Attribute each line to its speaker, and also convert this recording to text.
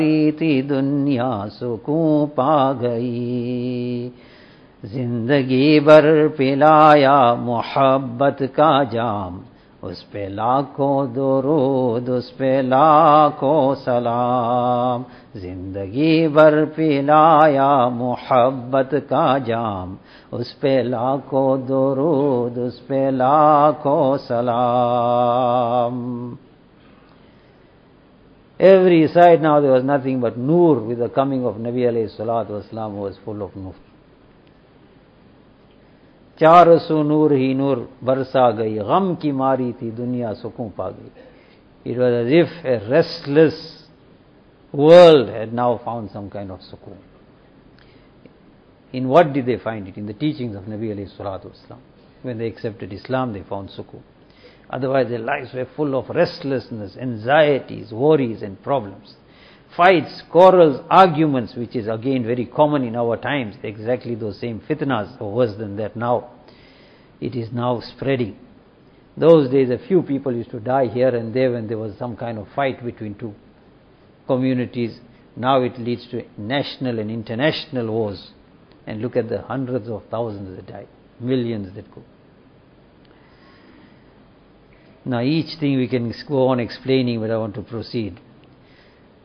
Speaker 1: थी दुनिया सुकून पा गई, जिंदगी भर पिलाया मोहब्बत का जाम, उस पे लाखों दुरूद, उस पे लाखों सलाम। जिंदगी भर पिलाया मोहब्बत का जाम, उस पे लाखों दुरूद, उस पे लाखों सलाम। Every side now there was nothing but Noor. With the coming of Nabi alayhi salatu wasalam, was full of Noor. चारों सो नूर ही नूर बरसा गई, गम की मारी थी दुनिया सुकून पा गई. It was as if a restless world had now found some kind of sukoon. In what did they find it? In the teachings of Nabi alayhi salatu wasalam. When they accepted Islam, they found sukoon. Otherwise their lives were full of restlessness, anxieties, worries and problems. Fights, quarrels, arguments, which is again very common in our times, exactly those same fitnas, or worse than that now. It is now spreading. Those days a few people used to die here and there when there was some kind of fight between two communities. Now it leads to national and international wars. And look at the hundreds of thousands that die, millions that go. Now each thing we can go on explaining, but I want to proceed.